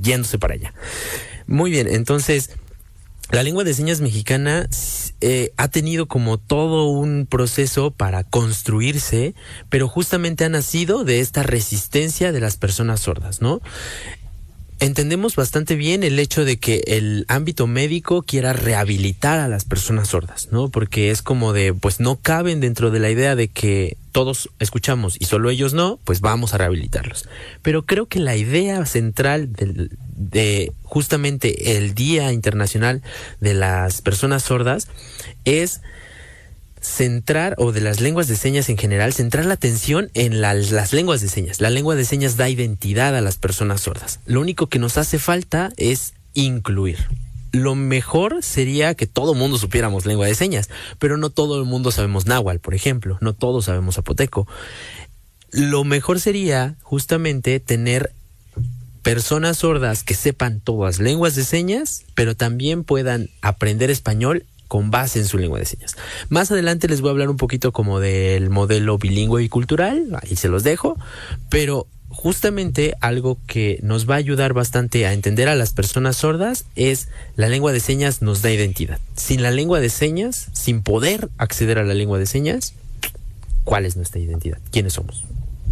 yéndose para allá. Muy bien, entonces la lengua de señas mexicana ha tenido como todo un proceso para construirse, pero justamente ha nacido de esta resistencia de las personas sordas, ¿no? Entendemos bastante bien el hecho de que el ámbito médico quiera rehabilitar a las personas sordas, ¿no? Porque es como de, pues no caben dentro de la idea de que todos escuchamos y solo ellos no, pues vamos a rehabilitarlos. Pero creo que la idea central de justamente el Día Internacional de las Personas Sordas es centrar, o de las lenguas de señas en general, centrar la atención en las lenguas de señas. La lengua de señas da identidad a las personas sordas. Lo único que nos hace falta es incluir. Lo mejor sería que todo mundo supiéramos lengua de señas, pero no todo el mundo sabemos náhuatl, por ejemplo, no todos sabemos zapoteco. Lo mejor sería justamente tener personas sordas que sepan todas las lenguas de señas, pero también puedan aprender español con base en su lengua de señas. Más adelante les voy a hablar un poquito como del modelo bilingüe y cultural, ahí se los dejo, pero justamente algo que nos va a ayudar bastante a entender a las personas sordas es la lengua de señas nos da identidad. Sin la lengua de señas, sin poder acceder a la lengua de señas, ¿cuál es nuestra identidad? ¿Quiénes somos?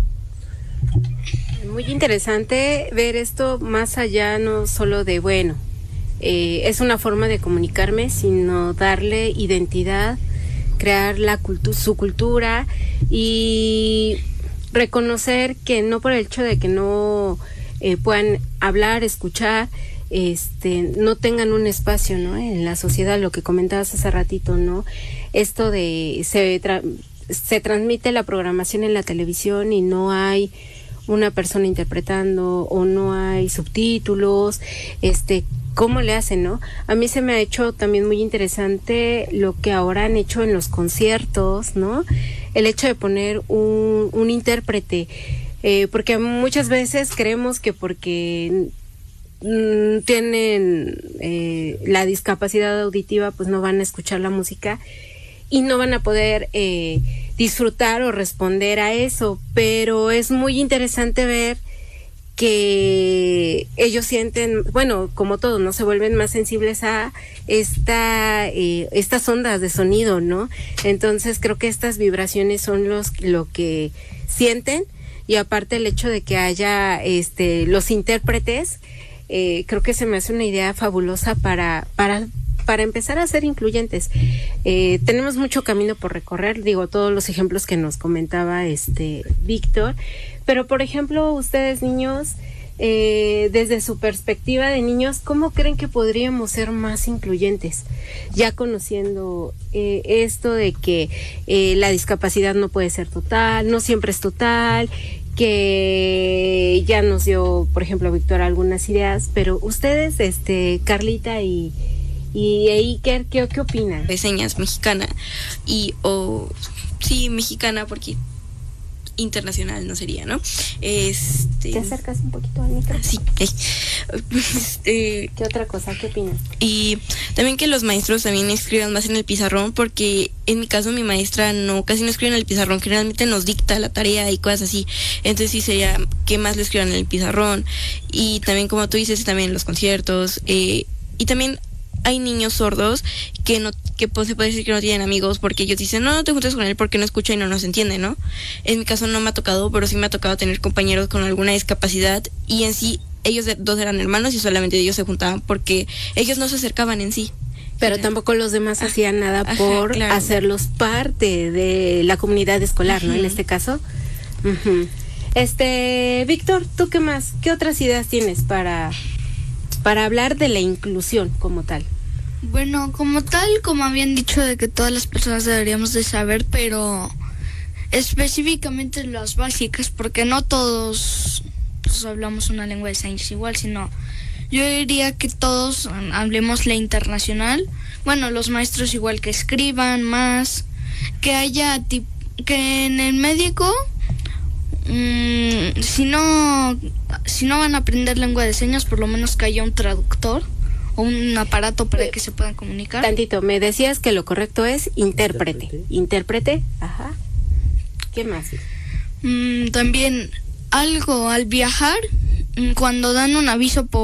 Muy interesante ver esto más allá, no solo de, bueno, es una forma de comunicarme, sino darle identidad, crear su cultura y reconocer que no por el hecho de que no puedan hablar, escuchar, no tengan un espacio, ¿no? En la sociedad, lo que comentabas hace ratito, ¿no? Esto de se transmite la programación en la televisión y no hay una persona interpretando o no hay subtítulos, ¿cómo le hacen, no? A mí se me ha hecho también muy interesante lo que ahora han hecho en los conciertos, ¿no? El hecho de poner un intérprete, porque muchas veces creemos que porque tienen la discapacidad auditiva, pues no van a escuchar la música y no van a poder disfrutar o responder a eso, pero es muy interesante ver que ellos sienten, bueno, como todos, ¿no? Se vuelven más sensibles a estas ondas de sonido, ¿no? Entonces creo que estas vibraciones son lo que sienten, y aparte el hecho de que haya los intérpretes, creo que se me hace una idea fabulosa para empezar a ser incluyentes. Tenemos mucho camino por recorrer, digo, todos los ejemplos que nos comentaba Víctor, pero por ejemplo, ustedes niños, desde su perspectiva de niños, ¿cómo creen que podríamos ser más incluyentes? Ya conociendo esto de que la discapacidad no puede ser total, no siempre es total, que ya nos dio, por ejemplo, Víctor, algunas ideas, pero ustedes, Carlita y Iker, ¿qué opinan? De señas mexicana sí, mexicana, porque internacional no sería, ¿no? ¿Te acercas un poquito al micro? Sí. ¿Qué otra cosa? ¿Qué opinas? Y también que los maestros también escriban más en el pizarrón, porque en mi caso mi maestra casi no escribe en el pizarrón, generalmente nos dicta la tarea y cosas así. Entonces sí sería que más lo escriban en el pizarrón. Y también, como tú dices, también en los conciertos. Y también hay niños sordos que pues, se puede decir que no tienen amigos porque ellos dicen, no te juntes con él porque no escucha y no nos entiende, ¿no? En mi caso no me ha tocado, pero sí me ha tocado tener compañeros con alguna discapacidad, y en sí ellos dos eran hermanos y solamente ellos se juntaban porque ellos no se acercaban en sí. Pero tampoco los demás hacían nada por claro, hacerlos parte de la comunidad escolar, ¿no? En este caso. Víctor, ¿tú qué más? ¿Qué otras ideas tienes para hablar de la inclusión como tal? Bueno, como tal, como habían dicho, de que todas las personas deberíamos de saber, pero específicamente las básicas, porque no todos pues, hablamos una lengua de señas igual, sino yo diría que todos hablemos la internacional. Bueno, los maestros igual que escriban más, que haya que en el médico, si no van a aprender lengua de señas, por lo menos que haya un traductor o un aparato para que se puedan comunicar. Tantito, me decías que lo correcto es intérprete. Intérprete, ajá. ¿Qué más? También algo al viajar, cuando dan un aviso por